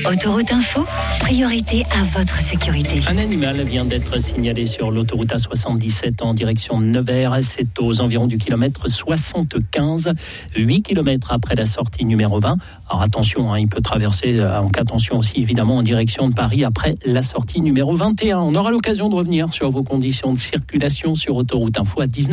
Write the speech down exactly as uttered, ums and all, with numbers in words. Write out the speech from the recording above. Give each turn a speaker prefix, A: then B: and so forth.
A: Autoroute Info, priorité à votre sécurité.
B: Un animal vient d'être signalé sur l'autoroute A soixante-dix-sept en direction de Nevers. C'est aux environs du kilomètre soixante-quinze, huit kilomètres après la sortie numéro vingt. Alors attention, hein, il peut traverser, donc attention aussi évidemment en direction de Paris après la sortie numéro vingt et un. On aura l'occasion de revenir sur vos conditions de circulation sur Autoroute Info à dix-neuf heures.